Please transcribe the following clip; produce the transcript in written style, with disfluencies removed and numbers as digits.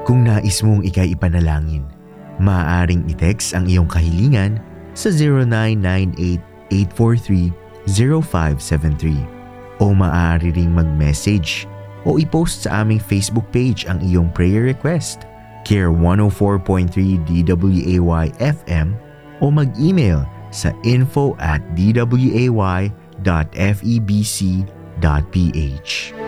Kung nais mong ikay ipanalangin, maaaring i-text ang iyong kahilingan sa 0998-843-0573 o maaari ring mag-message o i-post sa aming Facebook page ang iyong prayer request, Care 104.3 DWAY FM, o mag-email sa info@dway.febc.ph.